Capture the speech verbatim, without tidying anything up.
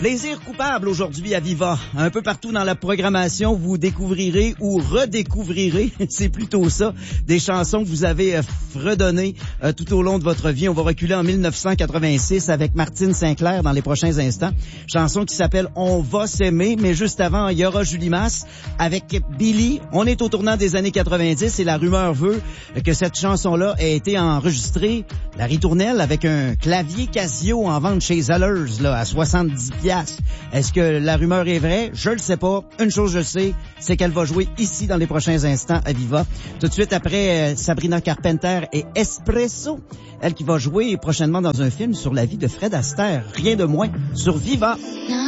Plaisir coupable aujourd'hui à Viva. Un peu partout dans la programmation, vous découvrirez ou redécouvrirez, c'est plutôt ça, des chansons que vous avez euh, fredonnées euh, tout au long de votre vie. On va reculer en mille neuf cent quatre-vingt-six avec Martine Sinclair dans les prochains instants. Chanson qui s'appelle « On va s'aimer », mais juste avant, il y aura Julie Masse avec Billy. On est au tournant des années quatre-vingt-dix et la rumeur veut que cette chanson-là ait été enregistrée, la ritournelle, avec un clavier Casio en vente chez Zellers, là, à soixante-dix piastres. Est-ce que la rumeur est vraie? Je le sais pas. Une chose je sais, c'est qu'elle va jouer ici dans les prochains instants à Viva. Tout de suite après euh, Sabrina Carpenter et Espresso. Elle qui va jouer prochainement dans un film sur la vie de Fred Astaire. Rien de moins sur Viva.